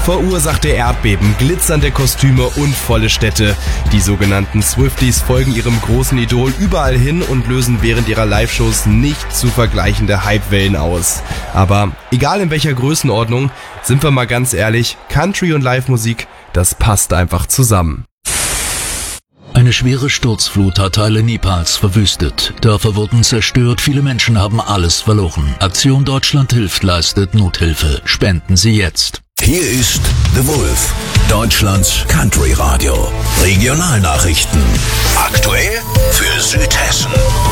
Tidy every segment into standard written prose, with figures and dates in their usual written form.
Verursachte Erdbeben, glitzernde Kostüme und volle Städte. Die sogenannten Swifties folgen ihrem großen Idol überall hin und lösen während ihrer Live-Shows nicht zu vergleichende Hypewellen aus. Aber egal in welcher Größenordnung, sind wir mal ganz ehrlich, Country und Live-Musik, das passt einfach zusammen. Eine schwere Sturzflut hat Teile Nepals verwüstet. Dörfer wurden zerstört, viele Menschen haben alles verloren. Aktion Deutschland hilft leistet Nothilfe. Spenden Sie jetzt. Hier ist The Wolf, Deutschlands Country Radio. Regionalnachrichten. Aktuell für Südhessen.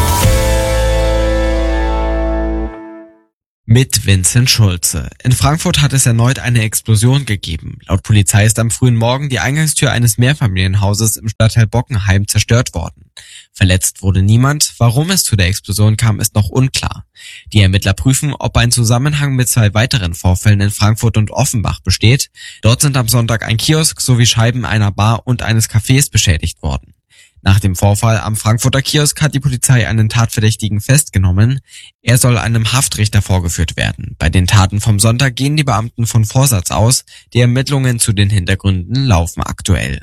Mit Vincent Schulze. In Frankfurt hat es erneut eine Explosion gegeben. Laut Polizei ist am frühen Morgen die Eingangstür eines Mehrfamilienhauses im Stadtteil Bockenheim zerstört worden. Verletzt wurde niemand. Warum es zu der Explosion kam, ist noch unklar. Die Ermittler prüfen, ob ein Zusammenhang mit 2 weiteren Vorfällen in Frankfurt und Offenbach besteht. Dort sind am Sonntag ein Kiosk sowie Scheiben einer Bar und eines Cafés beschädigt worden. Nach dem Vorfall am Frankfurter Kiosk hat die Polizei einen Tatverdächtigen festgenommen. Er soll einem Haftrichter vorgeführt werden. Bei den Taten vom Sonntag gehen die Beamten von Vorsatz aus. Die Ermittlungen zu den Hintergründen laufen aktuell.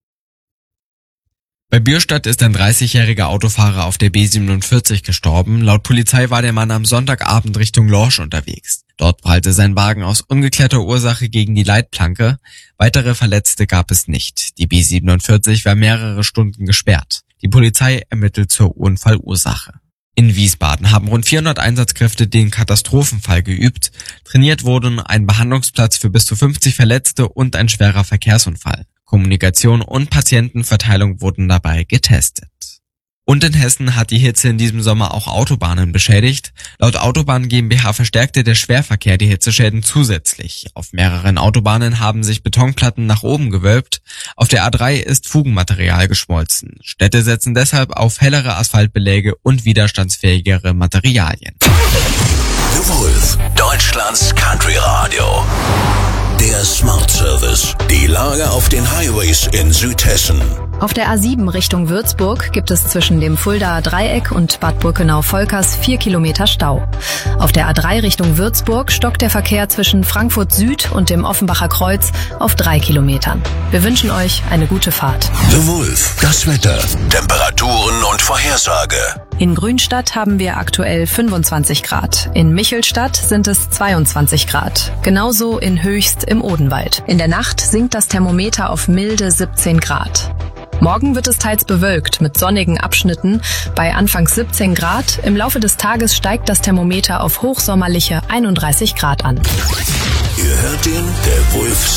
Bei Bürstadt ist ein 30-jähriger Autofahrer auf der B47 gestorben. Laut Polizei war der Mann am Sonntagabend Richtung Lorsch unterwegs. Dort prallte sein Wagen aus ungeklärter Ursache gegen die Leitplanke. Weitere Verletzte gab es nicht. Die B47 war mehrere Stunden gesperrt. Die Polizei ermittelt zur Unfallursache. In Wiesbaden haben rund 400 Einsatzkräfte den Katastrophenfall geübt. Trainiert wurden ein Behandlungsplatz für bis zu 50 Verletzte und ein schwerer Verkehrsunfall. Kommunikation und Patientenverteilung wurden dabei getestet. Und in Hessen hat die Hitze in diesem Sommer auch Autobahnen beschädigt. Laut Autobahn GmbH verstärkte der Schwerverkehr die Hitzeschäden zusätzlich. Auf mehreren Autobahnen haben sich Betonplatten nach oben gewölbt. Auf der A3 ist Fugenmaterial geschmolzen. Städte setzen deshalb auf hellere Asphaltbeläge und widerstandsfähigere Materialien. The Wolf, Deutschlands Country Radio. Der Smart Service. Die Lage auf den Highways in Südhessen. Auf der A7 Richtung Würzburg gibt es zwischen dem Fuldaer Dreieck und Bad Burkenau-Volkers 4 Kilometer Stau. Auf der A3 Richtung Würzburg stockt der Verkehr zwischen Frankfurt Süd und dem Offenbacher Kreuz auf 3 Kilometern. Wir wünschen euch eine gute Fahrt. The Wolf, das Wetter, Temperaturen und Vorhersage. In Grünstadt haben wir aktuell 25 Grad. In Michelstadt sind es 22 Grad. Genauso in Höchst im Odenwald. In der Nacht sinkt das Thermometer auf milde 17 Grad. Morgen wird es teils bewölkt mit sonnigen Abschnitten bei anfangs 17 Grad. Im Laufe des Tages steigt das Thermometer auf hochsommerliche 31 Grad an. Ihr hört den The Wolf